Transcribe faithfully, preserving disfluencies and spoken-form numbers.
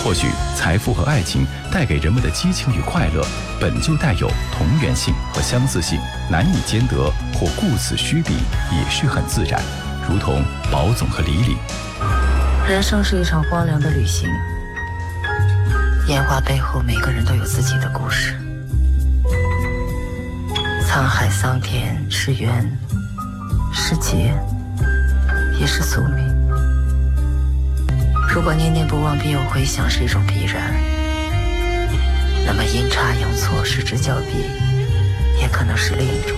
或许财富和爱情带给人们的激情与快乐，本就带有同源性和相似性，难以兼得或顾此虚彼，也是很自然。如同宝总和李李。 人生是一场荒凉的旅行，烟花背后每个人都有自己的故事。沧海桑田是缘，是劫，也是宿命。如果念念不忘必有回响是一种必然，那么阴差阳错失之交臂，也可能是另一种。